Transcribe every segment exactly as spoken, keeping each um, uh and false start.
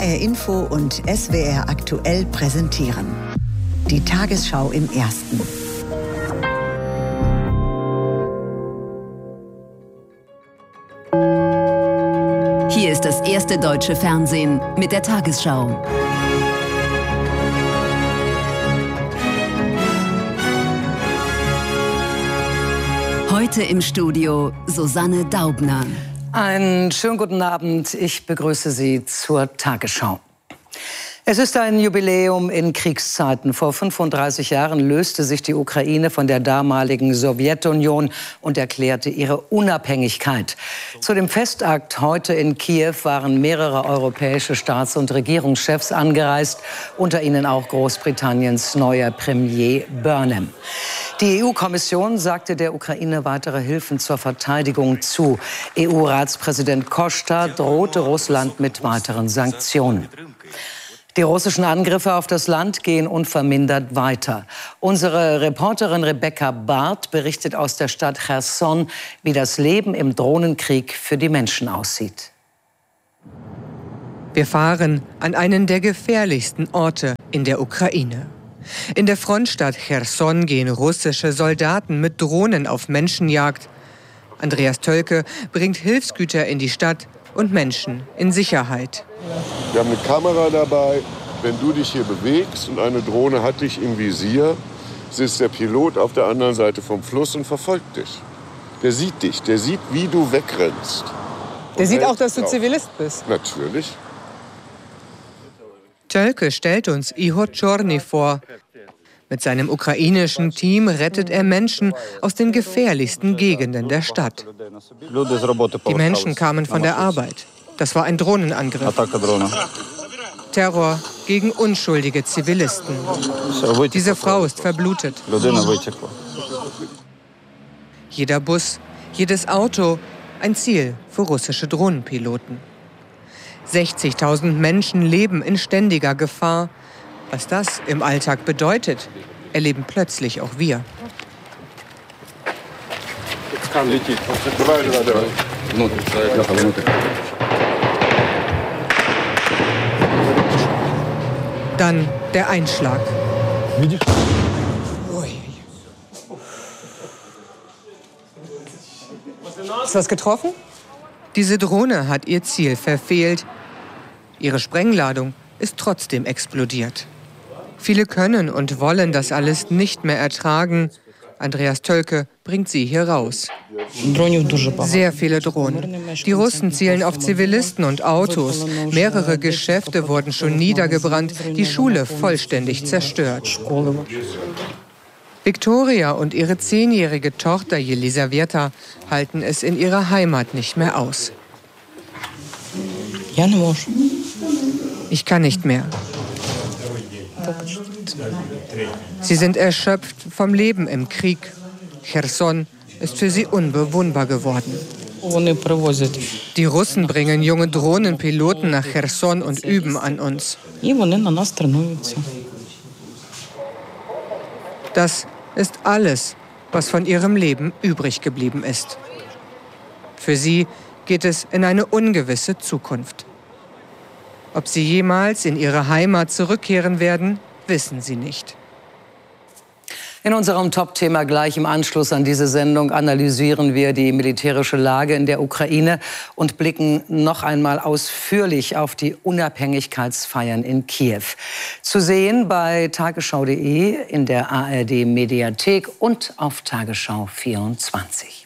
R Info und S W R aktuell präsentieren. Die Tagesschau im Ersten. Hier ist das erste deutsche Fernsehen mit der Tagesschau. Heute im Studio Susanne Daubner. Einen schönen guten Abend. Ich begrüße Sie zur Tagesschau. Es ist ein Jubiläum in Kriegszeiten. Vor fünfunddreißig Jahren löste sich die Ukraine von der damaligen Sowjetunion und erklärte ihre Unabhängigkeit. Zu dem Festakt heute in Kiew waren mehrere europäische Staats- und Regierungschefs angereist, unter ihnen auch Großbritanniens neuer Premier Burnham. Die E U-Kommission sagte der Ukraine weitere Hilfen zur Verteidigung zu. E U-Ratspräsident Costa drohte Russland mit weiteren Sanktionen. Die russischen Angriffe auf das Land gehen unvermindert weiter. Unsere Reporterin Rebecca Barth berichtet aus der Stadt Cherson, wie das Leben im Drohnenkrieg für die Menschen aussieht. Wir fahren an einen der gefährlichsten Orte in der Ukraine. In der Frontstadt Cherson gehen russische Soldaten mit Drohnen auf Menschenjagd. Andreas Tölke bringt Hilfsgüter in die Stadt und Menschen in Sicherheit. Wir haben eine Kamera dabei. Wenn du dich hier bewegst und eine Drohne hat dich im Visier, sitzt der Pilot auf der anderen Seite vom Fluss und verfolgt dich. Der sieht dich, der sieht, wie du wegrennst. Der sieht auch, dass du Zivilist bist. Natürlich. Tölke stellt uns Ihor Tschorny vor. Mit seinem ukrainischen Team rettet er Menschen aus den gefährlichsten Gegenden der Stadt. Die Menschen kamen von der Arbeit. Das war ein Drohnenangriff. Terror gegen unschuldige Zivilisten. Diese Frau ist verblutet. Jeder Bus, jedes Auto, ein Ziel für russische Drohnenpiloten. sechzigtausend Menschen leben in ständiger Gefahr. Was das im Alltag bedeutet, erleben plötzlich auch wir. Dann der Einschlag. Ist was getroffen? Diese Drohne hat ihr Ziel verfehlt. Ihre Sprengladung ist trotzdem explodiert. Viele können und wollen das alles nicht mehr ertragen. Andreas Tölke bringt sie hier raus. Sehr viele Drohnen. Die Russen zielen auf Zivilisten und Autos. Mehrere Geschäfte wurden schon niedergebrannt, die Schule vollständig zerstört. Viktoria und ihre zehnjährige Tochter Jelisaweta halten es in ihrer Heimat nicht mehr aus. Ich kann nicht mehr. Sie sind erschöpft vom Leben im Krieg. Cherson ist für sie unbewohnbar geworden. Die Russen bringen junge Drohnenpiloten nach Cherson und üben an uns. Das ist alles, was von ihrem Leben übrig geblieben ist. Für sie geht es in eine ungewisse Zukunft. Ob sie jemals in ihre Heimat zurückkehren werden, wissen sie nicht. In unserem Top-Thema gleich im Anschluss an diese Sendung analysieren wir die militärische Lage in der Ukraine und blicken noch einmal ausführlich auf die Unabhängigkeitsfeiern in Kiew. Zu sehen bei tagesschau punkt de, in der A R D-Mediathek und auf Tagesschau vierundzwanzig.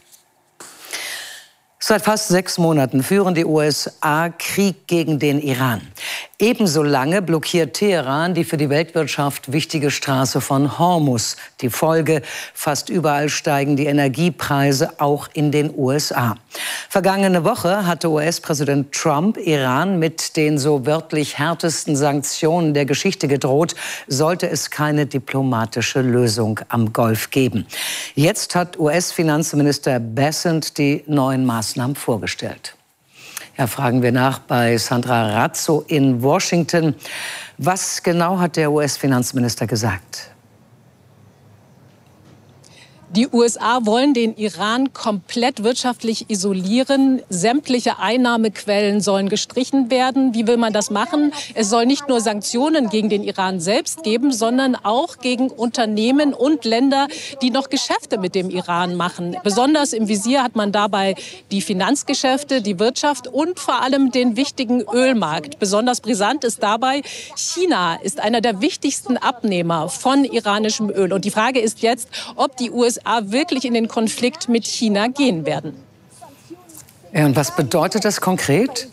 Seit fast sechs Monaten führen die U S A Krieg gegen den Iran. Ebenso lange blockiert Teheran die für die Weltwirtschaft wichtige Straße von Hormuz. Die Folge: fast überall steigen die Energiepreise, auch in den U S A. Vergangene Woche hatte U S-Präsident Trump Iran mit den so wörtlich härtesten Sanktionen der Geschichte gedroht, sollte es keine diplomatische Lösung am Golf geben. Jetzt hat U S-Finanzminister Bessent die neuen Maßnahmen vorgestellt. Ja, fragen wir nach bei Sandra Razzo in Washington. Was genau hat der U S-Finanzminister gesagt? Die U S A wollen den Iran komplett wirtschaftlich isolieren. Sämtliche Einnahmequellen sollen gestrichen werden. Wie will man das machen? Es soll nicht nur Sanktionen gegen den Iran selbst geben, sondern auch gegen Unternehmen und Länder, die noch Geschäfte mit dem Iran machen. Besonders im Visier hat man dabei die Finanzgeschäfte, die Wirtschaft und vor allem den wichtigen Ölmarkt. Besonders brisant ist dabei, China ist einer der wichtigsten Abnehmer von iranischem Öl. Und die Frage ist jetzt, ob die U S A wirklich in den Konflikt mit China gehen werden. Ja, und was bedeutet das konkret?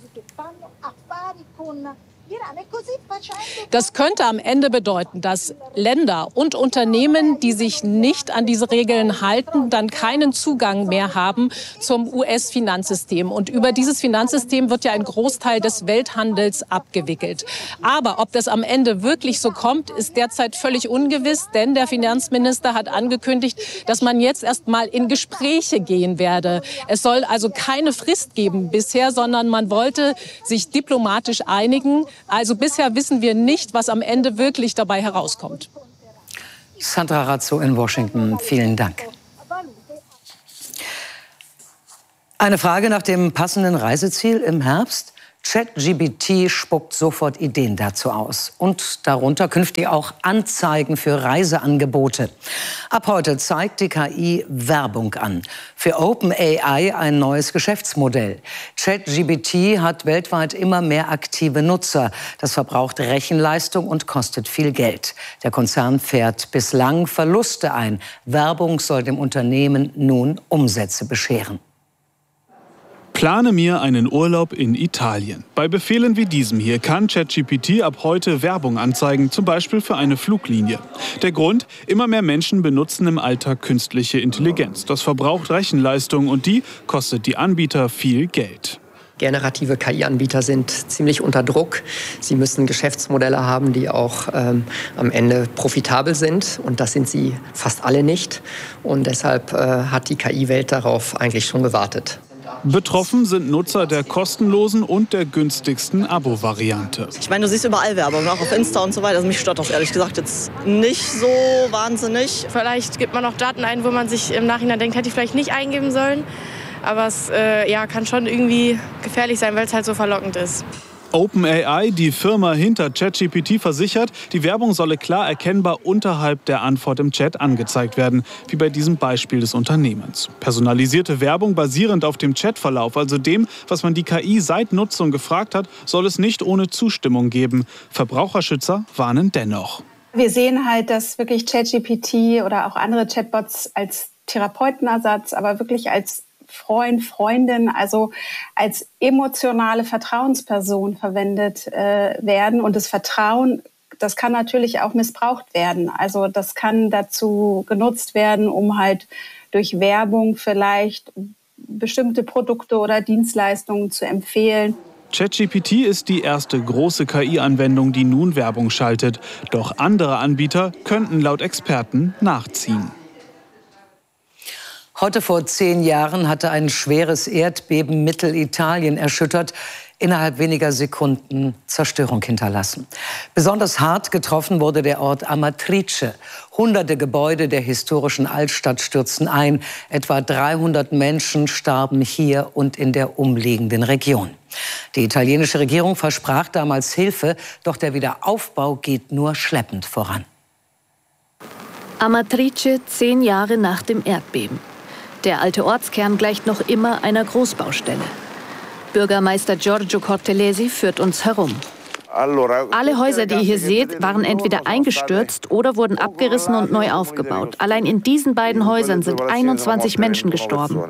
Das könnte am Ende bedeuten, dass Länder und Unternehmen, die sich nicht an diese Regeln halten, dann keinen Zugang mehr haben zum U S-Finanzsystem. Und über dieses Finanzsystem wird ja ein Großteil des Welthandels abgewickelt. Aber ob das am Ende wirklich so kommt, ist derzeit völlig ungewiss, denn der Finanzminister hat angekündigt, dass man jetzt erst mal in Gespräche gehen werde. Es soll also keine Frist geben bisher, sondern man wollte sich diplomatisch einigen. Also bisher wissen wir nicht, was am Ende wirklich dabei herauskommt. Sandra Razzo in Washington, vielen Dank. Eine Frage nach dem passenden Reiseziel im Herbst? ChatGPT spuckt sofort Ideen dazu aus. Und darunter künftig auch Anzeigen für Reiseangebote. Ab heute zeigt die K I Werbung an. Für OpenAI ein neues Geschäftsmodell. ChatGPT hat weltweit immer mehr aktive Nutzer. Das verbraucht Rechenleistung und kostet viel Geld. Der Konzern fährt bislang Verluste ein. Werbung soll dem Unternehmen nun Umsätze bescheren. Plane mir einen Urlaub in Italien. Bei Befehlen wie diesem hier kann ChatGPT ab heute Werbung anzeigen, zum Beispiel für eine Fluglinie. Der Grund? Immer mehr Menschen benutzen im Alltag künstliche Intelligenz. Das verbraucht Rechenleistung und die kostet die Anbieter viel Geld. Generative K I-Anbieter sind ziemlich unter Druck. Sie müssen Geschäftsmodelle haben, die auch ähm, am Ende profitabel sind. Und das sind sie fast alle nicht. Und deshalb äh, hat die K I-Welt darauf eigentlich schon gewartet. Betroffen sind Nutzer der kostenlosen und der günstigsten Abo-Variante. Ich meine, du siehst überall Werbung, auch auf Insta und so weiter. Also mich stört das ehrlich gesagt jetzt nicht so wahnsinnig. Vielleicht gibt man auch Daten ein, wo man sich im Nachhinein denkt, hätte ich vielleicht nicht eingeben sollen. Aber es äh, ja, kann schon irgendwie gefährlich sein, weil es halt so verlockend ist. OpenAI, die Firma hinter ChatGPT, versichert, die Werbung solle klar erkennbar unterhalb der Antwort im Chat angezeigt werden, wie bei diesem Beispiel des Unternehmens. Personalisierte Werbung basierend auf dem Chatverlauf, also dem, was man die K I seit Nutzung gefragt hat, soll es nicht ohne Zustimmung geben. Verbraucherschützer warnen dennoch. Wir sehen halt, dass wirklich ChatGPT oder auch andere Chatbots als Therapeutenersatz, aber wirklich als Freund, Freundin, also als emotionale Vertrauensperson verwendet äh, werden. Und das Vertrauen, das kann natürlich auch missbraucht werden. Also das kann dazu genutzt werden, um halt durch Werbung vielleicht bestimmte Produkte oder Dienstleistungen zu empfehlen. ChatGPT ist die erste große K I-Anwendung, die nun Werbung schaltet. Doch andere Anbieter könnten laut Experten nachziehen. Heute vor zehn Jahren hatte ein schweres Erdbeben Mittelitalien erschüttert, innerhalb weniger Sekunden Zerstörung hinterlassen. Besonders hart getroffen wurde der Ort Amatrice. Hunderte Gebäude der historischen Altstadt stürzten ein. Etwa dreihundert Menschen starben hier und in der umliegenden Region. Die italienische Regierung versprach damals Hilfe, doch der Wiederaufbau geht nur schleppend voran. Amatrice, zehn Jahre nach dem Erdbeben. Der alte Ortskern gleicht noch immer einer Großbaustelle. Bürgermeister Giorgio Cortellesi führt uns herum. Alle Häuser, die ihr hier seht, waren entweder eingestürzt oder wurden abgerissen und neu aufgebaut. Allein in diesen beiden Häusern sind einundzwanzig Menschen gestorben.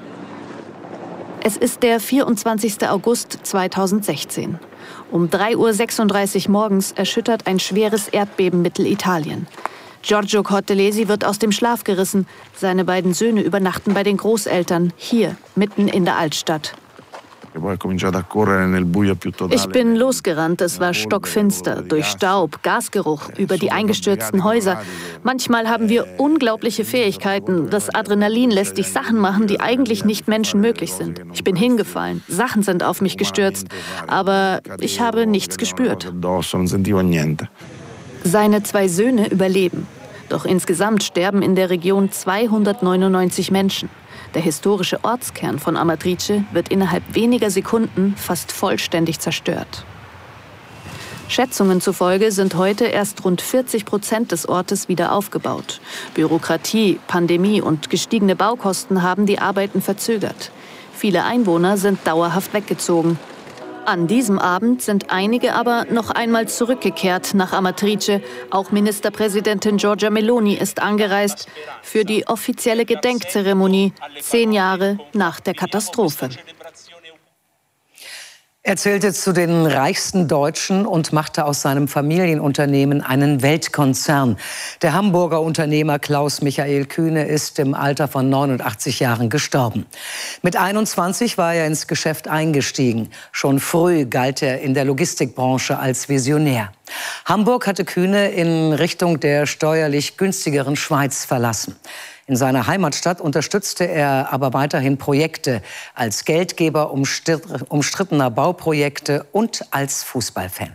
Es ist der vierundzwanzigste August zweitausendsechzehn. Um drei Uhr sechsunddreißig morgens erschüttert ein schweres Erdbeben Mittelitalien. Giorgio Cortellesi wird aus dem Schlaf gerissen. Seine beiden Söhne übernachten bei den Großeltern, hier, mitten in der Altstadt. Ich bin losgerannt, es war stockfinster, durch Staub, Gasgeruch, über die eingestürzten Häuser. Manchmal haben wir unglaubliche Fähigkeiten. Das Adrenalin lässt dich Sachen machen, die eigentlich nicht menschenmöglich sind. Ich bin hingefallen, Sachen sind auf mich gestürzt, aber ich habe nichts gespürt. Seine zwei Söhne überleben. Doch insgesamt sterben in der Region zweihundertneunundneunzig Menschen. Der historische Ortskern von Amatrice wird innerhalb weniger Sekunden fast vollständig zerstört. Schätzungen zufolge sind heute erst rund vierzig Prozent des Ortes wieder aufgebaut. Bürokratie, Pandemie und gestiegene Baukosten haben die Arbeiten verzögert. Viele Einwohner sind dauerhaft weggezogen. An diesem Abend sind einige aber noch einmal zurückgekehrt nach Amatrice. Auch Ministerpräsidentin Giorgia Meloni ist angereist für die offizielle Gedenkzeremonie, zehn Jahre nach der Katastrophe. Er zählte zu den reichsten Deutschen und machte aus seinem Familienunternehmen einen Weltkonzern. Der Hamburger Unternehmer Klaus Michael Kühne ist im Alter von neunundachtzig Jahren gestorben. Mit einundzwanzig war er ins Geschäft eingestiegen. Schon früh galt er in der Logistikbranche als Visionär. Hamburg hatte Kühne in Richtung der steuerlich günstigeren Schweiz verlassen. In seiner Heimatstadt unterstützte er aber weiterhin Projekte als Geldgeber umstrittener Bauprojekte und als Fußballfan.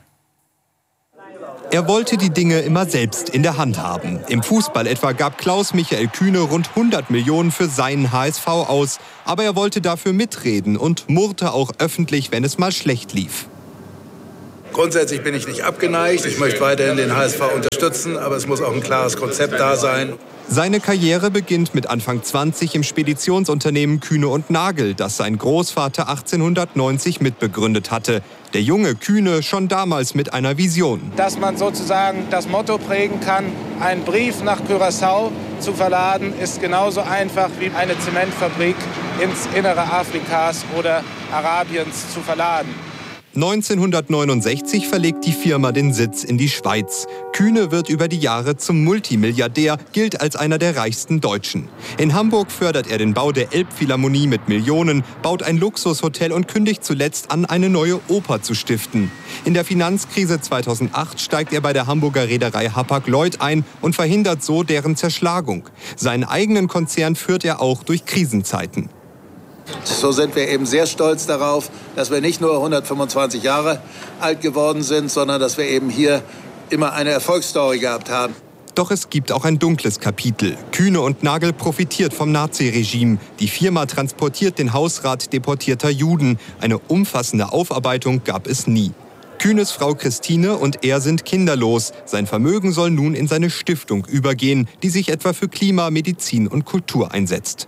Er wollte die Dinge immer selbst in der Hand haben. Im Fußball etwa gab Klaus Michael Kühne rund hundert Millionen für seinen H S V aus. Aber er wollte dafür mitreden und murrte auch öffentlich, wenn es mal schlecht lief. Grundsätzlich bin ich nicht abgeneigt. Ich möchte weiterhin den H S V unterstützen, aber es muss auch ein klares Konzept da sein. Seine Karriere beginnt mit Anfang zwanzig im Speditionsunternehmen Kühne und Nagel, das sein Großvater achtzehnhundertneunzig mitbegründet hatte. Der junge Kühne schon damals mit einer Vision. Dass man sozusagen das Motto prägen kann, einen Brief nach Curaçao zu verladen, ist genauso einfach wie eine Zementfabrik ins Innere Afrikas oder Arabiens zu verladen. neunzehnhundertneunundsechzig verlegt die Firma den Sitz in die Schweiz. Kühne wird über die Jahre zum Multimilliardär, gilt als einer der reichsten Deutschen. In Hamburg fördert er den Bau der Elbphilharmonie mit Millionen, baut ein Luxushotel und kündigt zuletzt an, eine neue Oper zu stiften. In der Finanzkrise zweitausendacht steigt er bei der Hamburger Reederei Hapag-Lloyd ein und verhindert so deren Zerschlagung. Seinen eigenen Konzern führt er auch durch Krisenzeiten. So sind wir eben sehr stolz darauf, dass wir nicht nur hundertfünfundzwanzig Jahre alt geworden sind, sondern dass wir eben hier immer eine Erfolgsstory gehabt haben. Doch es gibt auch ein dunkles Kapitel. Kühne und Nagel profitiert vom Naziregime. Die Firma transportiert den Hausrat deportierter Juden. Eine umfassende Aufarbeitung gab es nie. Kühnes Frau Christine und er sind kinderlos. Sein Vermögen soll nun in seine Stiftung übergehen, die sich etwa für Klima, Medizin und Kultur einsetzt.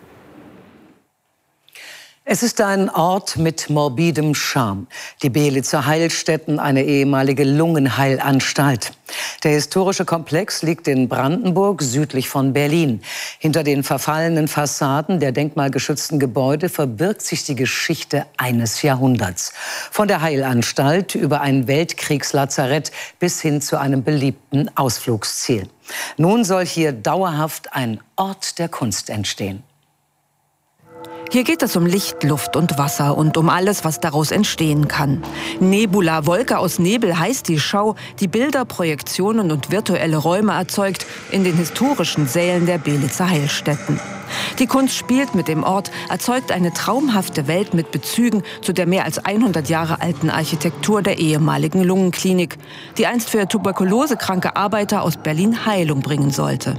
Es ist ein Ort mit morbidem Charme. Die Belitzer Heilstätten, eine ehemalige Lungenheilanstalt. Der historische Komplex liegt in Brandenburg, südlich von Berlin. Hinter den verfallenen Fassaden der denkmalgeschützten Gebäude verbirgt sich die Geschichte eines Jahrhunderts. Von der Heilanstalt über ein Weltkriegslazarett bis hin zu einem beliebten Ausflugsziel. Nun soll hier dauerhaft ein Ort der Kunst entstehen. Hier geht es um Licht, Luft und Wasser und um alles, was daraus entstehen kann. Nebula, Wolke aus Nebel heißt die Schau, die Bilder, Projektionen und virtuelle Räume erzeugt in den historischen Sälen der Belitzer Heilstätten. Die Kunst spielt mit dem Ort, erzeugt eine traumhafte Welt mit Bezügen zu der mehr als hundert Jahre alten Architektur der ehemaligen Lungenklinik, die einst für tuberkulosekranke Arbeiter aus Berlin Heilung bringen sollte.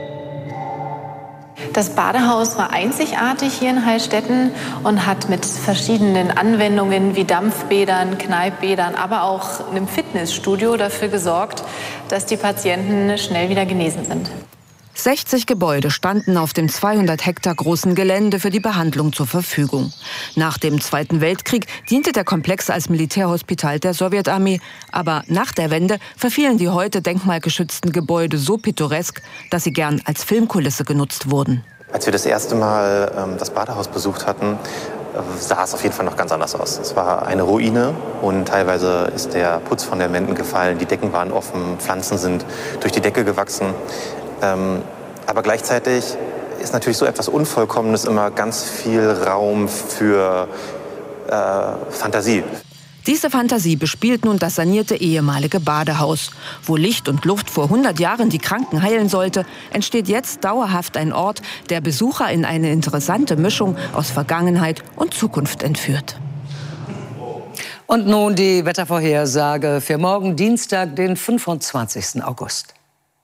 Das Badehaus war einzigartig hier in Heilstätten und hat mit verschiedenen Anwendungen wie Dampfbädern, Kneippbädern, aber auch einem Fitnessstudio dafür gesorgt, dass die Patienten schnell wieder genesen sind. sechzig Gebäude standen auf dem zweihundert Hektar großen Gelände für die Behandlung zur Verfügung. Nach dem Zweiten Weltkrieg diente der Komplex als Militärhospital der Sowjetarmee. Aber nach der Wende verfielen die heute denkmalgeschützten Gebäude so pittoresk, dass sie gern als Filmkulisse genutzt wurden. Als wir das erste Mal ähm, das Badehaus besucht hatten, äh, sah es auf jeden Fall noch ganz anders aus. Es war eine Ruine und teilweise ist der Putz von den Wänden gefallen, die Decken waren offen, Pflanzen sind durch die Decke gewachsen. Ähm, aber gleichzeitig ist natürlich so etwas Unvollkommenes immer ganz viel Raum für äh, Fantasie. Diese Fantasie bespielt nun das sanierte ehemalige Badehaus. Wo Licht und Luft vor hundert Jahren die Kranken heilen sollte, entsteht jetzt dauerhaft ein Ort, der Besucher in eine interessante Mischung aus Vergangenheit und Zukunft entführt. Und nun die Wettervorhersage für morgen Dienstag, den fünfundzwanzigsten August.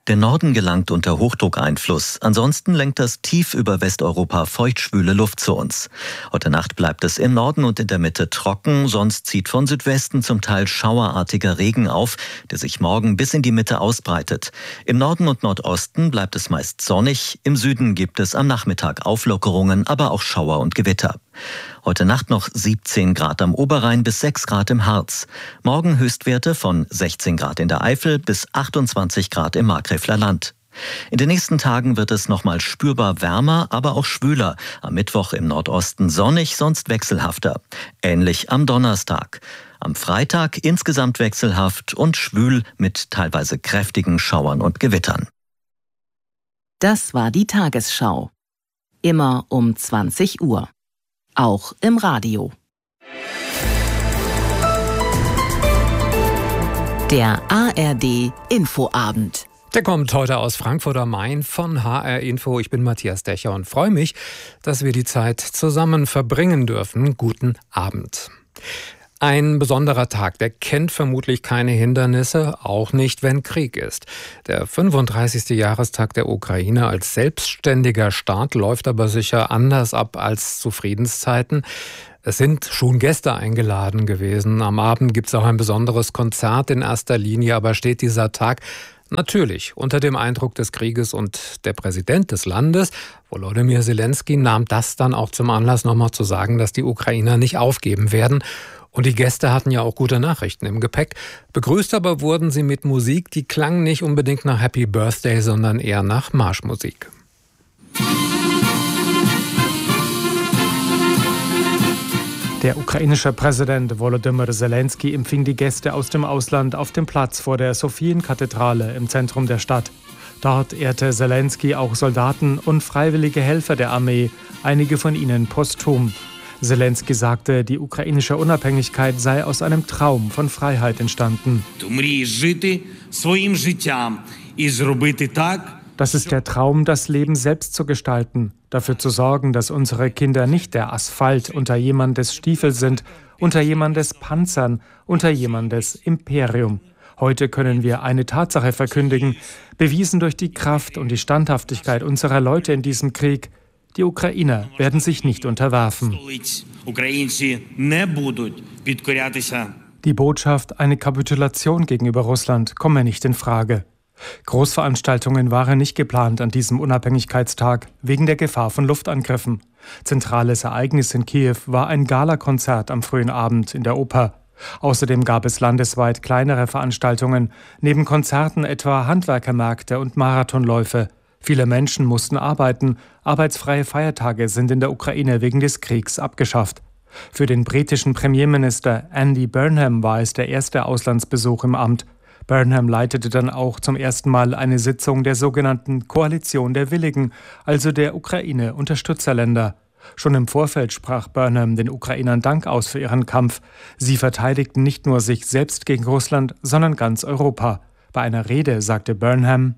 Der Norden gelangt unter Hochdruckeinfluss. Ansonsten lenkt das tief über Westeuropa feuchtschwüle Luft zu uns. Heute Nacht bleibt es im Norden und in der Mitte trocken. Sonst zieht von Südwesten zum Teil schauerartiger Regen auf, der sich morgen bis in die Mitte ausbreitet. Im Norden und Nordosten bleibt es meist sonnig. Im Süden gibt es am Nachmittag Auflockerungen, aber auch Schauer und Gewitter. Heute Nacht noch siebzehn Grad am Oberrhein bis sechs Grad im Harz. Morgen Höchstwerte von sechzehn Grad in der Eifel bis achtundzwanzig Grad im Markgräfler Land. In den nächsten Tagen wird es nochmal spürbar wärmer, aber auch schwüler. Am Mittwoch im Nordosten sonnig, sonst wechselhafter. Ähnlich am Donnerstag. Am Freitag insgesamt wechselhaft und schwül mit teilweise kräftigen Schauern und Gewittern. Das war die Tagesschau. Immer um zwanzig Uhr. Auch im Radio. Der A R D Infoabend. Der kommt heute aus Frankfurt am Main von H R Info. Ich bin Matthias Decher und freue mich, dass wir die Zeit zusammen verbringen dürfen. Guten Abend. Ein besonderer Tag, der kennt vermutlich keine Hindernisse, auch nicht, wenn Krieg ist. Der fünfunddreißigste Jahrestag der Ukraine als selbstständiger Staat läuft aber sicher anders ab als zu Friedenszeiten. Es sind schon Gäste eingeladen gewesen. Am Abend gibt es auch ein besonderes Konzert in erster Linie, aber steht dieser Tag natürlich unter dem Eindruck des Krieges, und der Präsident des Landes, Volodymyr Zelensky, nahm das dann auch zum Anlass, nochmal zu sagen, dass die Ukrainer nicht aufgeben werden. Und die Gäste hatten ja auch gute Nachrichten im Gepäck. Begrüßt aber wurden sie mit Musik, die klang nicht unbedingt nach Happy Birthday, sondern eher nach Marschmusik. Der ukrainische Präsident Volodymyr Zelensky empfing die Gäste aus dem Ausland auf dem Platz vor der Sophienkathedrale im Zentrum der Stadt. Dort ehrte Zelensky auch Soldaten und freiwillige Helfer der Armee, einige von ihnen posthum. Zelensky sagte, die ukrainische Unabhängigkeit sei aus einem Traum von Freiheit entstanden. Das ist der Traum, das Leben selbst zu gestalten, dafür zu sorgen, dass unsere Kinder nicht der Asphalt unter jemandes Stiefel sind, unter jemandes Panzern, unter jemandes Imperium. Heute können wir eine Tatsache verkündigen, bewiesen durch die Kraft und die Standhaftigkeit unserer Leute in diesem Krieg. Die Ukrainer werden sich nicht unterwerfen. Die Botschaft, eine Kapitulation gegenüber Russland, komme nicht in Frage. Großveranstaltungen waren nicht geplant an diesem Unabhängigkeitstag, wegen der Gefahr von Luftangriffen. Zentrales Ereignis in Kiew war ein Galakonzert am frühen Abend in der Oper. Außerdem gab es landesweit kleinere Veranstaltungen, neben Konzerten etwa Handwerkermärkte und Marathonläufe. Viele Menschen mussten arbeiten, arbeitsfreie Feiertage sind in der Ukraine wegen des Kriegs abgeschafft. Für den britischen Premierminister Andy Burnham war es der erste Auslandsbesuch im Amt. Burnham leitete dann auch zum ersten Mal eine Sitzung der sogenannten Koalition der Willigen, also der Ukraine-Unterstützerländer. Schon im Vorfeld sprach Burnham den Ukrainern Dank aus für ihren Kampf. Sie verteidigten nicht nur sich selbst gegen Russland, sondern ganz Europa. Bei einer Rede sagte Burnham: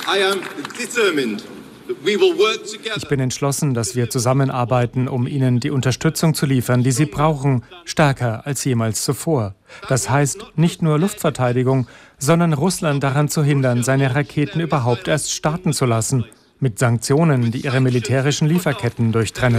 Ich bin entschlossen, dass wir zusammenarbeiten, um ihnen die Unterstützung zu liefern, die sie brauchen, stärker als jemals zuvor. Das heißt nicht nur Luftverteidigung, sondern Russland daran zu hindern, seine Raketen überhaupt erst starten zu lassen, mit Sanktionen, die ihre militärischen Lieferketten durchtrennen.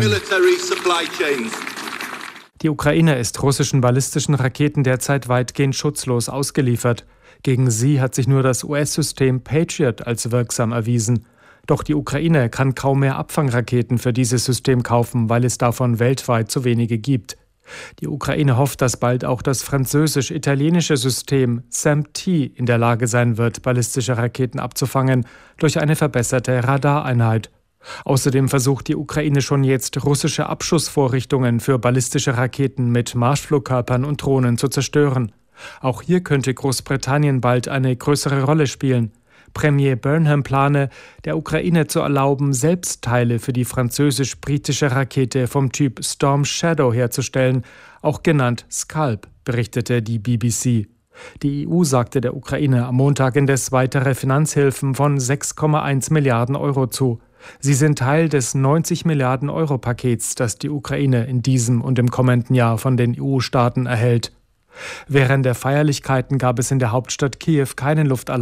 Die Ukraine ist russischen ballistischen Raketen derzeit weitgehend schutzlos ausgeliefert. Gegen sie hat sich nur das U S-System Patriot als wirksam erwiesen. Doch die Ukraine kann kaum mehr Abfangraketen für dieses System kaufen, weil es davon weltweit zu wenige gibt. Die Ukraine hofft, dass bald auch das französisch-italienische System S A M T in der Lage sein wird, ballistische Raketen abzufangen durch eine verbesserte Radareinheit. Außerdem versucht die Ukraine schon jetzt, russische Abschussvorrichtungen für ballistische Raketen mit Marschflugkörpern und Drohnen zu zerstören. Auch hier könnte Großbritannien bald eine größere Rolle spielen. Premier Burnham plane, der Ukraine zu erlauben, selbst Teile für die französisch-britische Rakete vom Typ Storm Shadow herzustellen, auch genannt Scalp, berichtete die B B C. Die E U sagte der Ukraine am Montag indes weitere Finanzhilfen von sechs Komma eins Milliarden Euro zu. Sie sind Teil des neunzig Milliarden Euro Pakets, das die Ukraine in diesem und im kommenden Jahr von den E U-Staaten erhält. Während der Feierlichkeiten gab es in der Hauptstadt Kiew keinen Luftalarm.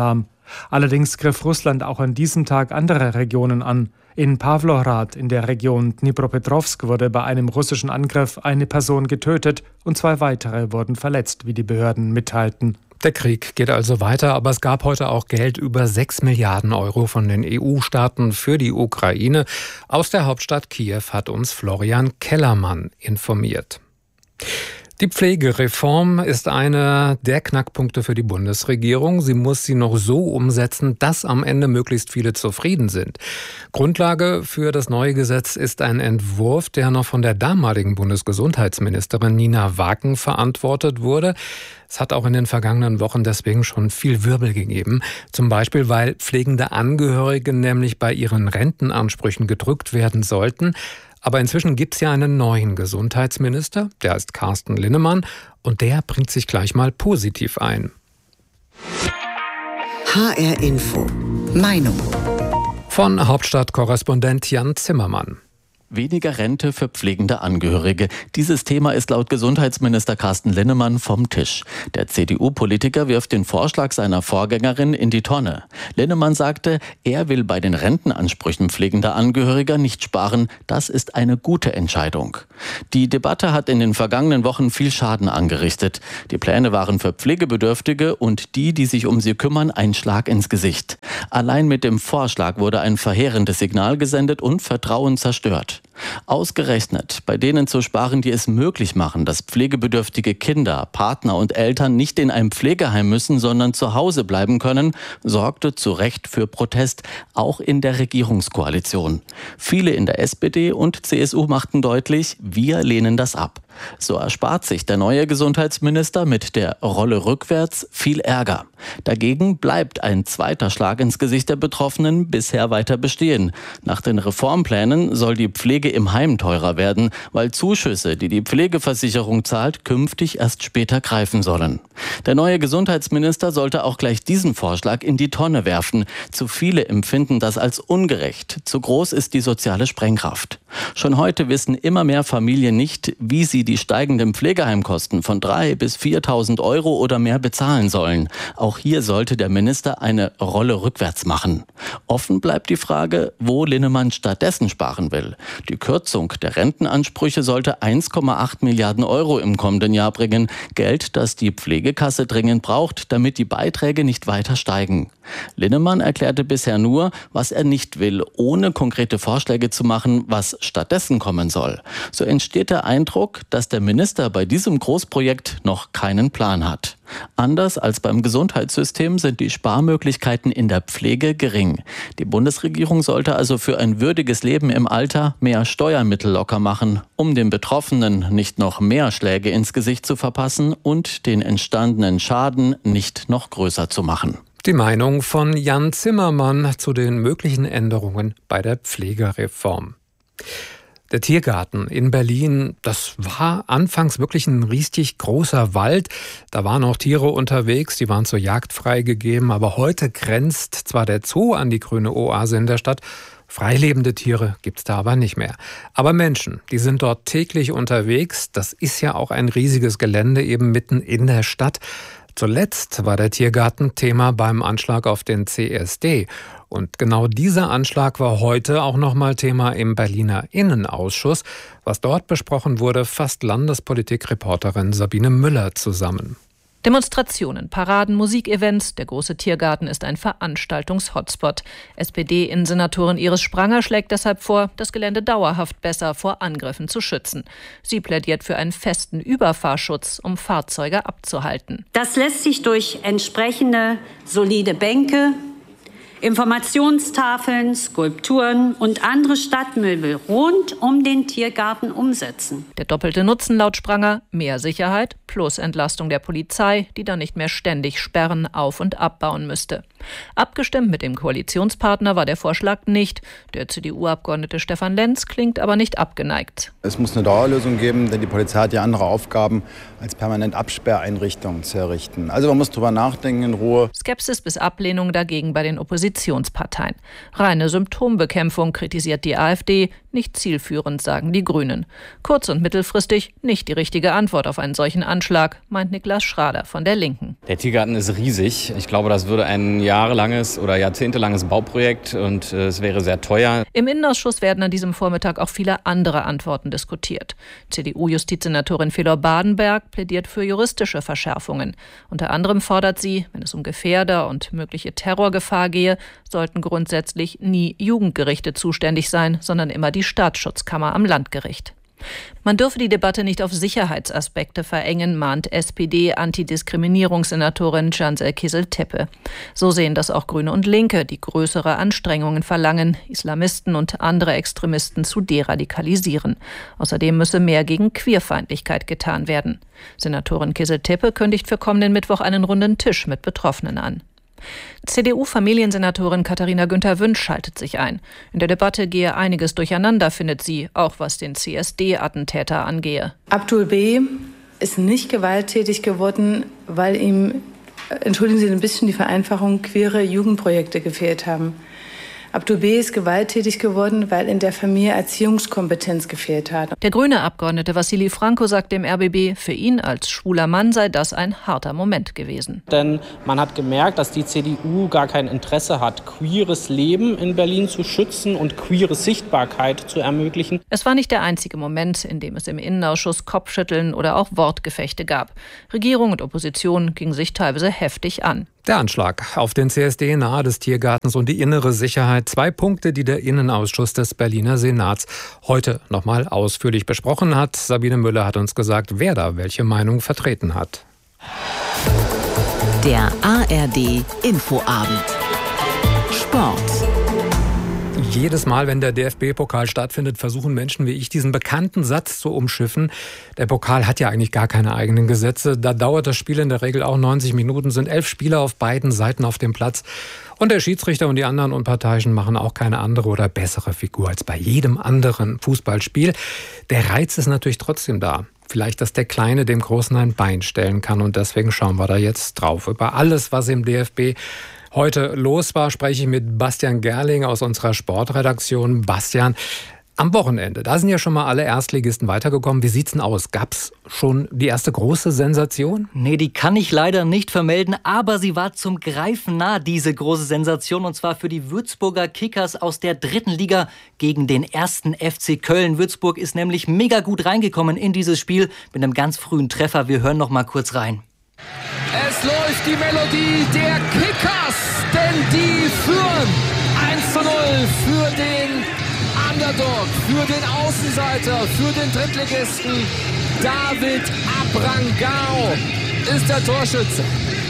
Allerdings griff Russland auch an diesem Tag andere Regionen an. In Pawlowrad in der Region Dnipropetrovsk wurde bei einem russischen Angriff eine Person getötet und zwei weitere wurden verletzt, wie die Behörden mitteilten. Der Krieg geht also weiter, aber es gab heute auch Geld über sechs Milliarden Euro von den E U-Staaten für die Ukraine. Aus der Hauptstadt Kiew hat uns Florian Kellermann informiert. Die Pflegereform ist einer der Knackpunkte für die Bundesregierung. Sie muss sie noch so umsetzen, dass am Ende möglichst viele zufrieden sind. Grundlage für das neue Gesetz ist ein Entwurf, der noch von der damaligen Bundesgesundheitsministerin Nina Waken verantwortet wurde. Es hat auch in den vergangenen Wochen deswegen schon viel Wirbel gegeben. Zum Beispiel, weil pflegende Angehörige nämlich bei ihren Rentenansprüchen gedrückt werden sollten. Aber inzwischen gibt es ja einen neuen Gesundheitsminister, der heißt Carsten Linnemann, und der bringt sich gleich mal positiv ein. H R Info. Meinung. Von Hauptstadtkorrespondent Jan Zimmermann. Weniger Rente für pflegende Angehörige. Dieses Thema ist laut Gesundheitsminister Carsten Linnemann vom Tisch. Der C D U-Politiker wirft den Vorschlag seiner Vorgängerin in die Tonne. Linnemann sagte, er will bei den Rentenansprüchen pflegender Angehöriger nicht sparen. Das ist eine gute Entscheidung. Die Debatte hat in den vergangenen Wochen viel Schaden angerichtet. Die Pläne waren für Pflegebedürftige und die, die sich um sie kümmern, ein Schlag ins Gesicht. Allein mit dem Vorschlag wurde ein verheerendes Signal gesendet und Vertrauen zerstört. Ausgerechnet bei denen zu sparen, die es möglich machen, dass pflegebedürftige Kinder, Partner und Eltern nicht in ein Pflegeheim müssen, sondern zu Hause bleiben können, sorgte zu Recht für Protest, auch in der Regierungskoalition. Viele in der S P D und C S U machten deutlich, wir lehnen das ab. So erspart sich der neue Gesundheitsminister mit der Rolle rückwärts viel Ärger. Dagegen bleibt ein zweiter Schlag ins Gesicht der Betroffenen bisher weiter bestehen. Nach den Reformplänen soll die Pflege im Heim teurer werden, weil Zuschüsse, die die Pflegeversicherung zahlt, künftig erst später greifen sollen. Der neue Gesundheitsminister sollte auch gleich diesen Vorschlag in die Tonne werfen. Zu viele empfinden das als ungerecht. Zu groß ist die soziale Sprengkraft. Schon heute wissen immer mehr Familien nicht, wie sie die steigenden Pflegeheimkosten von dreitausend bis viertausend Euro oder mehr bezahlen sollen. Auch hier sollte der Minister eine Rolle rückwärts machen. Offen bleibt die Frage, wo Linnemann stattdessen sparen will. Die Kürzung der Rentenansprüche sollte eins Komma acht Milliarden Euro im kommenden Jahr bringen. Geld, das die Pflegekasse dringend braucht, damit die Beiträge nicht weiter steigen. Linnemann erklärte bisher nur, was er nicht will, ohne konkrete Vorschläge zu machen, was stattdessen kommen soll. So entsteht der Eindruck, dass der Minister bei diesem Großprojekt noch keinen Plan hat. Anders als beim Gesundheitssystem sind die Sparmöglichkeiten in der Pflege gering. Die Bundesregierung sollte also für ein würdiges Leben im Alter mehr Steuermittel locker machen, um den Betroffenen nicht noch mehr Schläge ins Gesicht zu verpassen und den entstandenen Schaden nicht noch größer zu machen. Die Meinung von Jan Zimmermann zu den möglichen Änderungen bei der Pflegereform. Der Tiergarten in Berlin, das war anfangs wirklich ein richtig großer Wald. Da waren auch Tiere unterwegs, die waren zur Jagd freigegeben. Aber heute grenzt zwar der Zoo an die grüne Oase in der Stadt, freilebende Tiere gibt's da aber nicht mehr. Aber Menschen, die sind dort täglich unterwegs. Das ist ja auch ein riesiges Gelände eben mitten in der Stadt. Zuletzt war der Tiergarten Thema beim Anschlag auf den C S D. Und genau dieser Anschlag war heute auch nochmal Thema im Berliner Innenausschuss. Was dort besprochen wurde, fasst Landespolitik-Reporterin Sabine Müller zusammen. Demonstrationen, Paraden, Musikevents. Der große Tiergarten ist ein Veranstaltungs-Hotspot. S P D-Innensenatorin Iris Spranger schlägt deshalb vor, das Gelände dauerhaft besser vor Angriffen zu schützen. Sie plädiert für einen festen Überfahrschutz, um Fahrzeuge abzuhalten. Das lässt sich durch entsprechende solide Bänke, Informationstafeln, Skulpturen und andere Stadtmöbel rund um den Tiergarten umsetzen. Der doppelte Nutzen laut Spranger: mehr Sicherheit plus Entlastung der Polizei, die dann nicht mehr ständig Sperren auf- und abbauen müsste. Abgestimmt mit dem Koalitionspartner war der Vorschlag nicht. Der C D U-Abgeordnete Stefan Lenz klingt aber nicht abgeneigt. Es muss eine Dauerlösung geben, denn die Polizei hat ja andere Aufgaben, als permanent Absperreinrichtungen zu errichten. Also man muss drüber nachdenken in Ruhe. Skepsis bis Ablehnung dagegen bei den Oppositionsparteien. Reine Symptombekämpfung kritisiert die AfD, nicht zielführend, sagen die Grünen. Kurz- und mittelfristig nicht die richtige Antwort auf einen solchen Anschlag, meint Niklas Schrader von der Linken. Der Tiergarten ist riesig. Ich glaube, das würde ein jahrelanges oder jahrzehntelanges Bauprojekt und äh, es wäre sehr teuer. Im Innenausschuss werden an diesem Vormittag auch viele andere Antworten diskutiert. C D U-Justizsenatorin Felor Badenberg plädiert für juristische Verschärfungen. Unter anderem fordert sie, wenn es um Gefährder und mögliche Terrorgefahr gehe, sollten grundsätzlich nie Jugendgerichte zuständig sein, sondern immer die Staatsschutzkammer am Landgericht. Man dürfe die Debatte nicht auf Sicherheitsaspekte verengen, mahnt S P D-Antidiskriminierungssenatorin Cansel Kizil-Tepe. So sehen das auch Grüne und Linke, die größere Anstrengungen verlangen, Islamisten und andere Extremisten zu deradikalisieren. Außerdem müsse mehr gegen Queerfeindlichkeit getan werden. Senatorin Kizil-Tepe kündigt für kommenden Mittwoch einen runden Tisch mit Betroffenen an. C D U-Familiensenatorin Katharina Günther-Wünsch schaltet sich ein. In der Debatte gehe einiges durcheinander, findet sie, auch was den C S D-Attentäter angehe. Abdul B. ist nicht gewalttätig geworden, weil ihm, entschuldigen Sie ein bisschen die Vereinfachung, queere Jugendprojekte gefehlt haben. Abdul B. ist gewalttätig geworden, weil in der Familie Erziehungskompetenz gefehlt hat. Der grüne Abgeordnete Wassili Franco sagt dem R B B, für ihn als schwuler Mann sei das ein harter Moment gewesen. Denn man hat gemerkt, dass die C D U gar kein Interesse hat, queeres Leben in Berlin zu schützen und queere Sichtbarkeit zu ermöglichen. Es war nicht der einzige Moment, in dem es im Innenausschuss Kopfschütteln oder auch Wortgefechte gab. Regierung und Opposition gingen sich teilweise heftig an. Der Anschlag auf den C S D nahe des Tiergartens und die innere Sicherheit. Zwei Punkte, die der Innenausschuss des Berliner Senats heute nochmal ausführlich besprochen hat. Sabine Müller hat uns gesagt, wer da welche Meinung vertreten hat. Der A R D Infoabend. Sport. Jedes Mal, wenn der D F B-Pokal stattfindet, versuchen Menschen wie ich, diesen bekannten Satz zu umschiffen. Der Pokal hat ja eigentlich gar keine eigenen Gesetze. Da dauert das Spiel in der Regel auch neunzig Minuten, sind elf Spieler auf beiden Seiten auf dem Platz. Und der Schiedsrichter und die anderen Unparteiischen machen auch keine andere oder bessere Figur als bei jedem anderen Fußballspiel. Der Reiz ist natürlich trotzdem da. Vielleicht, dass der Kleine dem Großen ein Bein stellen kann. Und deswegen schauen wir da jetzt drauf. Über alles, was im D F B heute los war, spreche ich mit Bastian Gerling aus unserer Sportredaktion. Bastian, am Wochenende, da sind ja schon mal alle Erstligisten weitergekommen. Wie sieht's denn aus? Gab's schon die erste große Sensation? Nee, die kann ich leider nicht vermelden, aber sie war zum Greifen nah, diese große Sensation. Und zwar für die Würzburger Kickers aus der dritten Liga gegen den ersten F C Köln. Würzburg ist nämlich mega gut reingekommen in dieses Spiel mit einem ganz frühen Treffer. Wir hören noch mal kurz rein. Es läuft die Melodie der Kickers, denn die führen eins zu null für den Underdog, für den Außenseiter, für den Drittligisten. David Abrangao ist der Torschütze.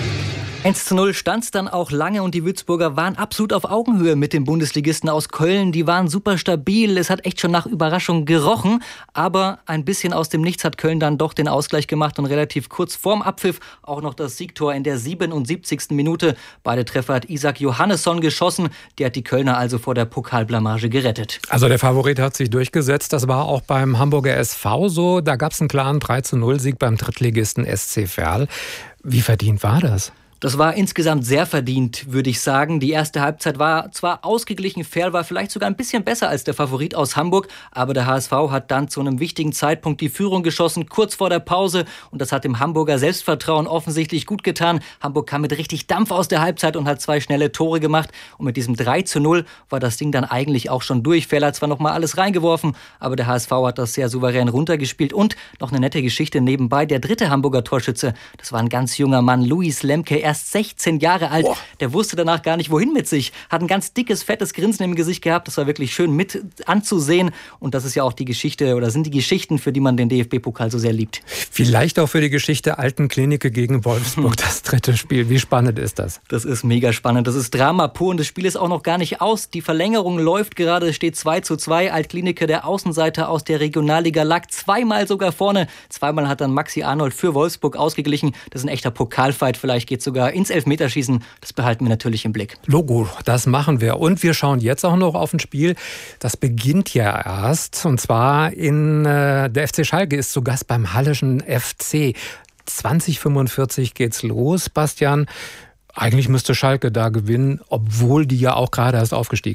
eins zu null stand es dann auch lange und die Würzburger waren absolut auf Augenhöhe mit den Bundesligisten aus Köln. Die waren super stabil, es hat echt schon nach Überraschung gerochen. Aber ein bisschen aus dem Nichts hat Köln dann doch den Ausgleich gemacht und relativ kurz vorm Abpfiff auch noch das Siegtor in der siebenundsiebzigsten Minute. Beide Treffer hat Isaac Johannesson geschossen. Der hat die Kölner also vor der Pokalblamage gerettet. Also der Favorit hat sich durchgesetzt. Das war auch beim Hamburger S V so. Da gab es einen klaren drei zu null Sieg beim Drittligisten S C Verl. Wie verdient war das? Das war insgesamt sehr verdient, würde ich sagen. Die erste Halbzeit war zwar ausgeglichen, Verl war vielleicht sogar ein bisschen besser als der Favorit aus Hamburg, aber der H S V hat dann zu einem wichtigen Zeitpunkt die Führung geschossen, kurz vor der Pause. Und das hat dem Hamburger Selbstvertrauen offensichtlich gut getan. Hamburg kam mit richtig Dampf aus der Halbzeit und hat zwei schnelle Tore gemacht. Und mit diesem drei zu null war das Ding dann eigentlich auch schon durch. Verl hat zwar noch mal alles reingeworfen, aber der H S V hat das sehr souverän runtergespielt. Und noch eine nette Geschichte nebenbei. Der dritte Hamburger Torschütze, das war ein ganz junger Mann, Luis Lemke, erst sechzehn Jahre alt. Boah. Der wusste danach gar nicht, wohin mit sich. Hat ein ganz dickes, fettes Grinsen im Gesicht gehabt. Das war wirklich schön mit anzusehen. Und das ist ja auch die Geschichte oder sind die Geschichten, für die man den D F B-Pokal so sehr liebt. Vielleicht auch für die Geschichte Altenklinike gegen Wolfsburg, das dritte Spiel. Wie spannend ist das? Das ist mega spannend. Das ist Drama pur und das Spiel ist auch noch gar nicht aus. Die Verlängerung läuft gerade, es steht zwei zu zwei. Altklinike, der Außenseiter aus der Regionalliga, lag zweimal sogar vorne. Zweimal hat dann Maxi Arnold für Wolfsburg ausgeglichen. Das ist ein echter Pokalfight. Vielleicht geht sogar ins Elfmeterschießen. Das behalten wir natürlich im Blick. Logo, das machen wir. Und wir schauen jetzt auch noch auf ein Spiel. Das beginnt ja erst. Und zwar in äh, der F C Schalke ist zu Gast beim Halleschen F C. zwanzig fünfundvierzig geht's los, Bastian. Eigentlich müsste Schalke da gewinnen, obwohl die ja auch gerade erst aufgestiegen sind.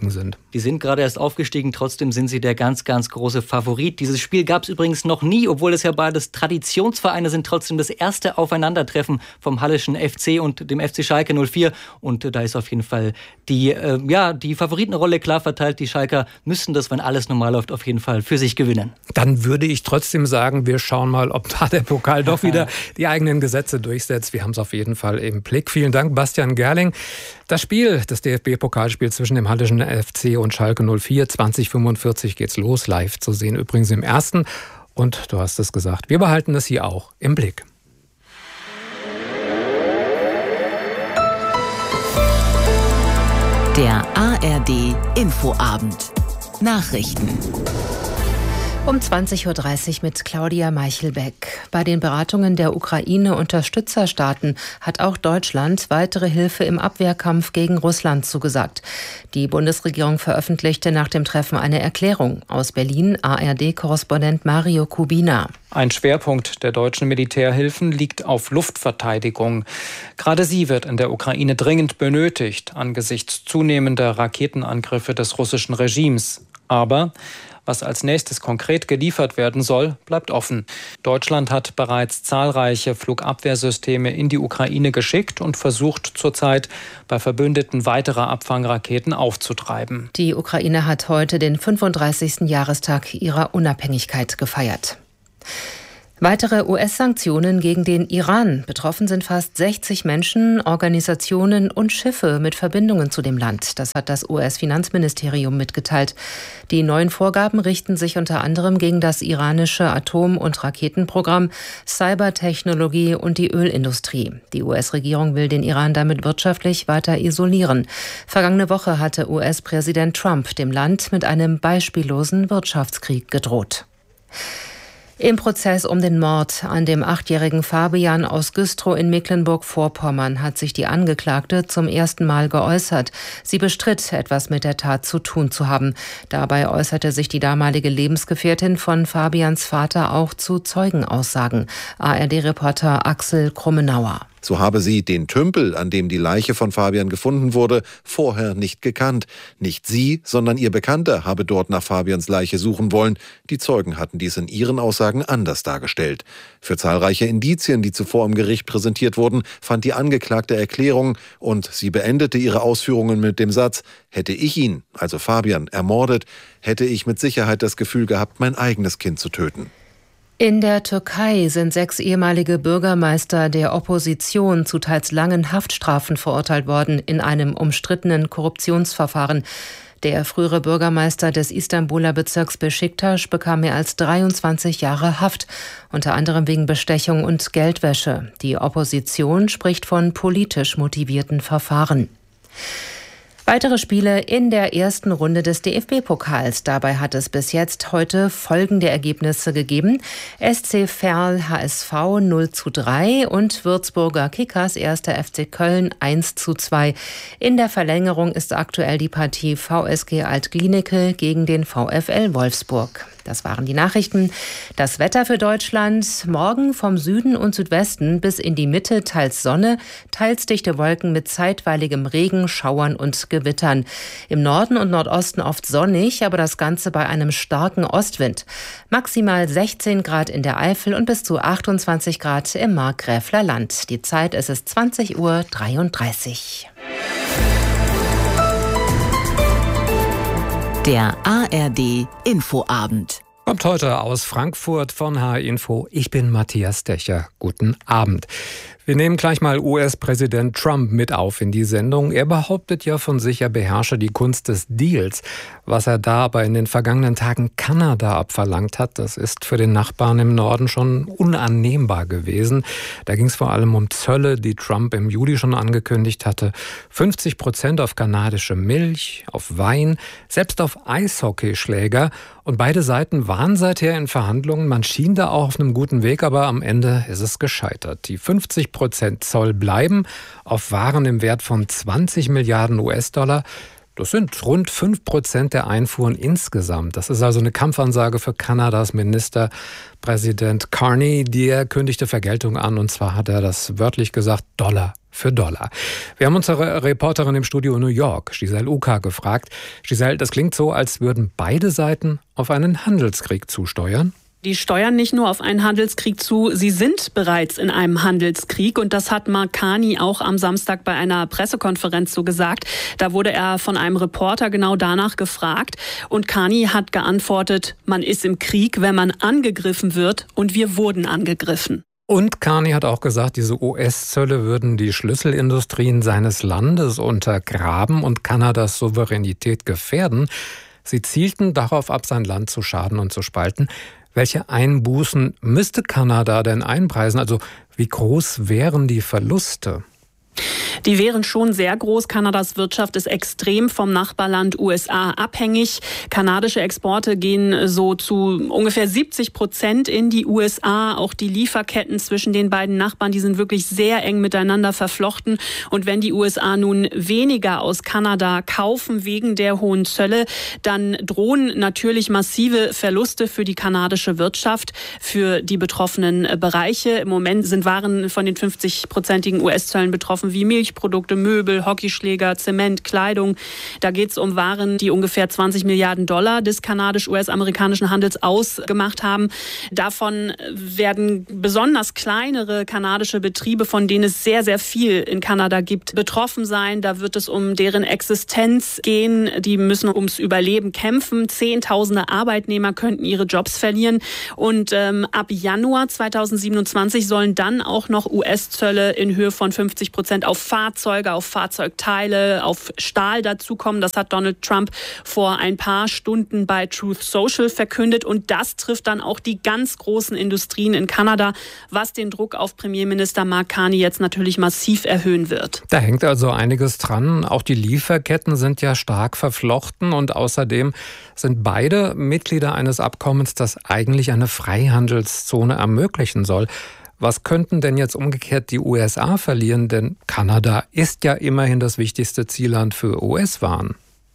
Die sind gerade erst aufgestiegen, trotzdem sind sie der ganz, ganz große Favorit. Dieses Spiel gab es übrigens noch nie, obwohl es ja beides Traditionsvereine sind, trotzdem das erste Aufeinandertreffen vom Halleschen F C und dem F C Schalke null vier. Und äh, da ist auf jeden Fall die, äh, ja, die Favoritenrolle klar verteilt. Die Schalker müssen das, wenn alles normal läuft, auf jeden Fall für sich gewinnen. Dann würde ich trotzdem sagen, wir schauen mal, ob da der Pokal doch wieder die eigenen Gesetze durchsetzt. Wir haben es auf jeden Fall im Blick. Vielen Dank, Bastian Gerling. Das Spiel, das D F B-Pokalspiel zwischen dem Halleschen F C und Schalke null vier, zwanzig fünfundvierzig geht's los, live zu sehen, übrigens im ersten. Und du hast es gesagt, wir behalten es hier auch im Blick. Der A R D Infoabend. Nachrichten. Um zwanzig Uhr dreißig mit Claudia Meichelbeck. Bei den Beratungen der Ukraine-Unterstützerstaaten hat auch Deutschland weitere Hilfe im Abwehrkampf gegen Russland zugesagt. Die Bundesregierung veröffentlichte nach dem Treffen eine Erklärung. Aus Berlin A R D-Korrespondent Mario Kubina. Ein Schwerpunkt der deutschen Militärhilfen liegt auf Luftverteidigung. Gerade sie wird in der Ukraine dringend benötigt, angesichts zunehmender Raketenangriffe des russischen Regimes. Aber was als nächstes konkret geliefert werden soll, bleibt offen. Deutschland hat bereits zahlreiche Flugabwehrsysteme in die Ukraine geschickt und versucht zurzeit bei Verbündeten weitere Abfangraketen aufzutreiben. Die Ukraine hat heute den fünfunddreißigsten Jahrestag ihrer Unabhängigkeit gefeiert. Weitere U S-Sanktionen gegen den Iran. Betroffen sind fast sechzig Menschen, Organisationen und Schiffe mit Verbindungen zu dem Land. Das hat das U S-Finanzministerium mitgeteilt. Die neuen Vorgaben richten sich unter anderem gegen das iranische Atom- und Raketenprogramm, Cybertechnologie und die Ölindustrie. Die U S-Regierung will den Iran damit wirtschaftlich weiter isolieren. Vergangene Woche hatte U S-Präsident Trump dem Land mit einem beispiellosen Wirtschaftskrieg gedroht. Im Prozess um den Mord an dem achtjährigen Fabian aus Güstrow in Mecklenburg-Vorpommern hat sich die Angeklagte zum ersten Mal geäußert. Sie bestritt, etwas mit der Tat zu tun zu haben. Dabei äußerte sich die damalige Lebensgefährtin von Fabians Vater auch zu Zeugenaussagen. A R D-Reporter Axel Krummenauer. So habe sie den Tümpel, an dem die Leiche von Fabian gefunden wurde, vorher nicht gekannt. Nicht sie, sondern ihr Bekannter habe dort nach Fabians Leiche suchen wollen. Die Zeugen hatten dies in ihren Aussagen anders dargestellt. Für zahlreiche Indizien, die zuvor im Gericht präsentiert wurden, fand die Angeklagte Erklärung und sie beendete ihre Ausführungen mit dem Satz: Hätte ich ihn, also Fabian, ermordet, hätte ich mit Sicherheit das Gefühl gehabt, mein eigenes Kind zu töten. In der Türkei sind sechs ehemalige Bürgermeister der Opposition zu teils langen Haftstrafen verurteilt worden in einem umstrittenen Korruptionsverfahren. Der frühere Bürgermeister des Istanbuler Bezirks Beşiktaş bekam mehr als dreiundzwanzig Jahre Haft, unter anderem wegen Bestechung und Geldwäsche. Die Opposition spricht von politisch motivierten Verfahren. Weitere Spiele in der ersten Runde des D F B-Pokals. Dabei hat es bis jetzt heute folgende Ergebnisse gegeben. S C Verl H S V null zu drei und Würzburger Kickers erster F C Köln eins zu zwei. In der Verlängerung ist aktuell die Partie V S G Alt-Glienicke gegen den VfL Wolfsburg. Das waren die Nachrichten. Das Wetter für Deutschland: Morgen vom Süden und Südwesten bis in die Mitte teils Sonne, teils dichte Wolken mit zeitweiligem Regen, Schauern und Gewittern. Im Norden und Nordosten oft sonnig, aber das Ganze bei einem starken Ostwind. Maximal sechzehn Grad in der Eifel und bis zu achtundzwanzig Grad im Markgräfler Land. Die Zeit, es ist zwanzig Uhr dreiunddreißig. Der A R D Infoabend. Kommt heute aus Frankfurt von H R-Info. Ich bin Matthias Stecher. Guten Abend. Wir nehmen gleich mal U S-Präsident Trump mit auf in die Sendung. Er behauptet ja von sich, er beherrsche die Kunst des Deals. Was er da aber in den vergangenen Tagen Kanada abverlangt hat, das ist für den Nachbarn im Norden schon unannehmbar gewesen. Da ging es vor allem um Zölle, die Trump im Juli schon angekündigt hatte. fünfzig Prozent auf kanadische Milch, auf Wein, selbst auf Eishockeyschläger. Und beide Seiten waren seither in Verhandlungen. Man schien da auch auf einem guten Weg, aber am Ende ist es gescheitert. Die fünfzig Prozent Zoll bleiben auf Waren im Wert von zwanzig Milliarden U S-Dollar. Das sind rund fünf Prozent der Einfuhren insgesamt. Das ist also eine Kampfansage für Kanadas Ministerpräsident Carney. Der kündigte Vergeltung an, und zwar hat er das wörtlich gesagt, Dollar für Dollar. Wir haben unsere Reporterin im Studio in New York, Giselle Uka, gefragt. Giselle, das klingt so, als würden beide Seiten auf einen Handelskrieg zusteuern. Die steuern nicht nur auf einen Handelskrieg zu, sie sind bereits in einem Handelskrieg. Und das hat Mark Carney auch am Samstag bei einer Pressekonferenz so gesagt. Da wurde er von einem Reporter genau danach gefragt. Und Carney hat geantwortet, man ist im Krieg, wenn man angegriffen wird. Und wir wurden angegriffen. Und Carney hat auch gesagt, diese U S-Zölle würden die Schlüsselindustrien seines Landes untergraben und Kanadas Souveränität gefährden. Sie zielten darauf ab, sein Land zu schaden und zu spalten. Welche Einbußen müsste Kanada denn einpreisen? Also wie groß wären die Verluste? Die wären schon sehr groß. Kanadas Wirtschaft ist extrem vom Nachbarland U S A abhängig. Kanadische Exporte gehen so zu ungefähr siebzig Prozent in die U S A. Auch die Lieferketten zwischen den beiden Nachbarn, die sind wirklich sehr eng miteinander verflochten. Und wenn die U S A nun weniger aus Kanada kaufen wegen der hohen Zölle, dann drohen natürlich massive Verluste für die kanadische Wirtschaft, für die betroffenen Bereiche. Im Moment sind Waren von den fünfzig-prozentigen U S-Zöllen betroffen, wie Milchprodukte, Möbel, Hockeyschläger, Zement, Kleidung. Da geht es um Waren, die ungefähr zwanzig Milliarden Dollar des kanadisch-U S-amerikanischen Handels ausgemacht haben. Davon werden besonders kleinere kanadische Betriebe, von denen es sehr, sehr viel in Kanada gibt, betroffen sein. Da wird es um deren Existenz gehen. Die müssen ums Überleben kämpfen. Zehntausende Arbeitnehmer könnten ihre Jobs verlieren. Und ähm, ab Januar zweitausendsiebenundzwanzig sollen dann auch noch U S-Zölle in Höhe von fünfzig Prozent auf Fahrzeuge, auf Fahrzeugteile, auf Stahl dazukommen. Das hat Donald Trump vor ein paar Stunden bei Truth Social verkündet. Und das trifft dann auch die ganz großen Industrien in Kanada, was den Druck auf Premierminister Mark Carney jetzt natürlich massiv erhöhen wird. Da hängt also einiges dran. Auch die Lieferketten sind ja stark verflochten. Und außerdem sind beide Mitglieder eines Abkommens, das eigentlich eine Freihandelszone ermöglichen soll. Was könnten denn jetzt umgekehrt die U S A verlieren? Denn Kanada ist ja immerhin das wichtigste Zielland für U S-Waren.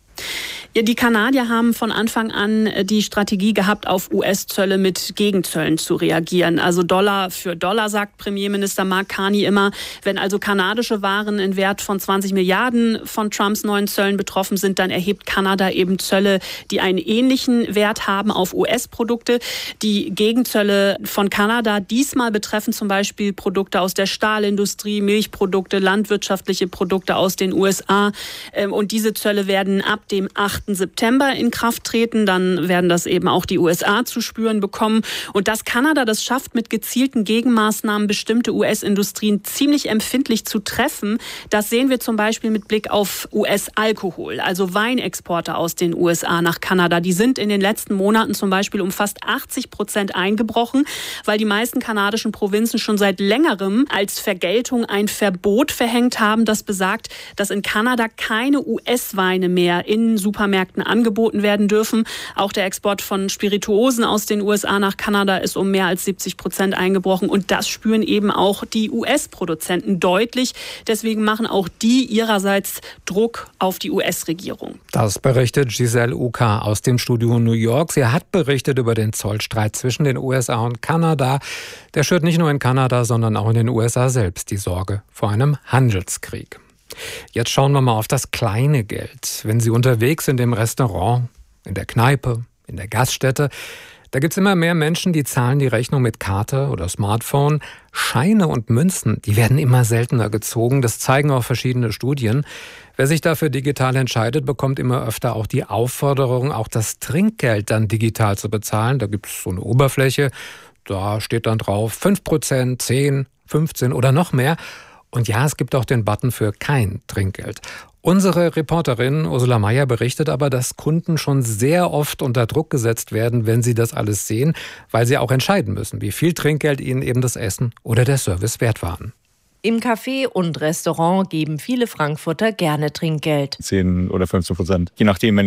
Ja, die Kanadier haben von Anfang an die Strategie gehabt, auf U S-Zölle mit Gegenzöllen zu reagieren. Also Dollar für Dollar, sagt Premierminister Mark Carney immer. Wenn also kanadische Waren in Wert von zwanzig Milliarden von Trumps neuen Zöllen betroffen sind, dann erhebt Kanada eben Zölle, die einen ähnlichen Wert haben auf U S-Produkte. Die Gegenzölle von Kanada diesmal betreffen zum Beispiel Produkte aus der Stahlindustrie, Milchprodukte, landwirtschaftliche Produkte aus den U S A. Und diese Zölle werden ab dem achten September in Kraft treten. Dann werden das eben auch die U S A zu spüren bekommen. Und dass Kanada das schafft, mit gezielten Gegenmaßnahmen bestimmte U S-Industrien ziemlich empfindlich zu treffen, das sehen wir zum Beispiel mit Blick auf U S-Alkohol, also Weinexporte aus den U S A nach Kanada. Die sind in den letzten Monaten zum Beispiel um fast achtzig Prozent eingebrochen, weil die meisten kanadischen Provinzen schon seit längerem als Vergeltung ein Verbot verhängt haben, das besagt, dass in Kanada keine U S-Weine mehr in Supermärkten angeboten werden dürfen. Auch der Export von Spirituosen aus den U S A nach Kanada ist um mehr als siebzig Prozent eingebrochen. Und das spüren eben auch die U S-Produzenten deutlich. Deswegen machen auch die ihrerseits Druck auf die U S-Regierung. Das berichtet Giselle Uka aus dem Studio New York. Sie hat berichtet über den Zollstreit zwischen den U S A und Kanada. Der schürt nicht nur in Kanada, sondern auch in den U S A selbst die Sorge vor einem Handelskrieg. Jetzt schauen wir mal auf das kleine Geld. Wenn Sie unterwegs sind im Restaurant, in der Kneipe, in der Gaststätte, da gibt es immer mehr Menschen, die zahlen die Rechnung mit Karte oder Smartphone. Scheine und Münzen, die werden immer seltener gezogen. Das zeigen auch verschiedene Studien. Wer sich dafür digital entscheidet, bekommt immer öfter auch die Aufforderung, auch das Trinkgeld dann digital zu bezahlen. Da gibt es so eine Oberfläche, da steht dann drauf fünf Prozent, zehn, fünfzehn oder noch mehr. Und ja, es gibt auch den Button für kein Trinkgeld. Unsere Reporterin Ursula Meier berichtet aber, dass Kunden schon sehr oft unter Druck gesetzt werden, wenn sie das alles sehen, weil sie auch entscheiden müssen, wie viel Trinkgeld ihnen eben das Essen oder der Service wert waren. Im Café und Restaurant geben viele Frankfurter gerne Trinkgeld. zehn oder fünfzehn Prozent. Je nachdem, wenn ich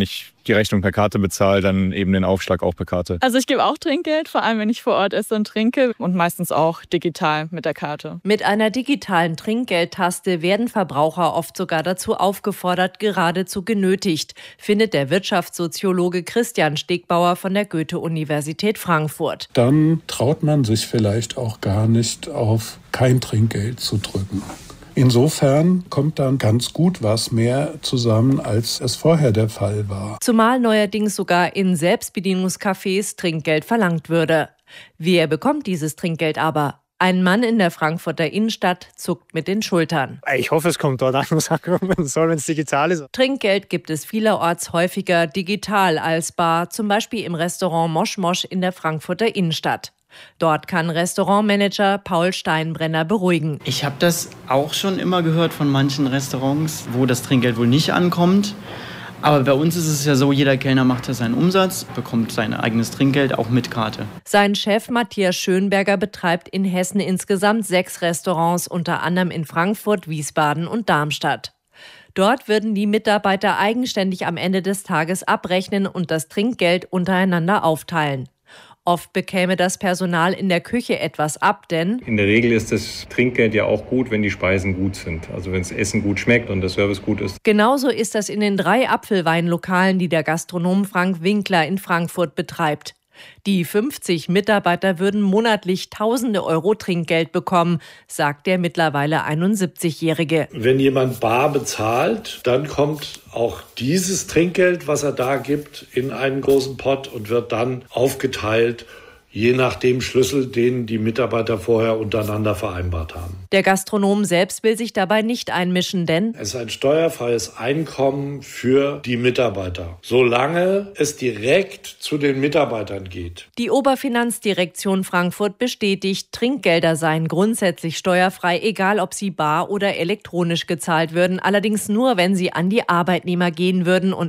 die Rechnung per Karte bezahle, dann eben den Aufschlag auch per Karte. Also ich gebe auch Trinkgeld, vor allem wenn ich vor Ort esse und trinke und meistens auch digital mit der Karte. Mit einer digitalen Trinkgeldtaste werden Verbraucher oft sogar dazu aufgefordert, geradezu genötigt, findet der Wirtschaftssoziologe Christian Stegbauer von der Goethe-Universität Frankfurt. Dann traut man sich vielleicht auch gar nicht auf kein Trinkgeld zu drücken. Insofern kommt dann ganz gut was mehr zusammen, als es vorher der Fall war. Zumal neuerdings sogar in Selbstbedienungscafés Trinkgeld verlangt würde. Wer bekommt dieses Trinkgeld aber? Ein Mann in der Frankfurter Innenstadt zuckt mit den Schultern. Ich hoffe, es kommt dort an, was ankommen soll, wenn es digital ist. Trinkgeld gibt es vielerorts häufiger digital als bar, zum Beispiel im Restaurant Mosch Mosch in der Frankfurter Innenstadt. Dort kann Restaurantmanager Paul Steinbrenner beruhigen. Ich habe das auch schon immer gehört von manchen Restaurants, wo das Trinkgeld wohl nicht ankommt. Aber bei uns ist es ja so, jeder Kellner macht ja seinen Umsatz, bekommt sein eigenes Trinkgeld auch mit Karte. Sein Chef Matthias Schönberger betreibt in Hessen insgesamt sechs Restaurants, unter anderem in Frankfurt, Wiesbaden und Darmstadt. Dort würden die Mitarbeiter eigenständig am Ende des Tages abrechnen und das Trinkgeld untereinander aufteilen. Oft bekäme das Personal in der Küche etwas ab, denn in der Regel ist das Trinkgeld ja auch gut, wenn die Speisen gut sind. Also wenn das Essen gut schmeckt und der Service gut ist. Genauso ist das in den drei Apfelweinlokalen, die der Gastronom Frank Winkler in Frankfurt betreibt. Die fünfzig Mitarbeiter würden monatlich tausende Euro Trinkgeld bekommen, sagt der mittlerweile einundsiebzigjährige. Wenn jemand bar bezahlt, dann kommt auch dieses Trinkgeld, was er da gibt, in einen großen Pott und wird dann aufgeteilt, je nach dem Schlüssel, den die Mitarbeiter vorher untereinander vereinbart haben. Der Gastronom selbst will sich dabei nicht einmischen, denn es ist ein steuerfreies Einkommen für die Mitarbeiter, solange es direkt zu den Mitarbeitern geht. Die Oberfinanzdirektion Frankfurt bestätigt, Trinkgelder seien grundsätzlich steuerfrei, egal ob sie bar oder elektronisch gezahlt würden, allerdings nur, wenn sie an die Arbeitnehmer gehen würden und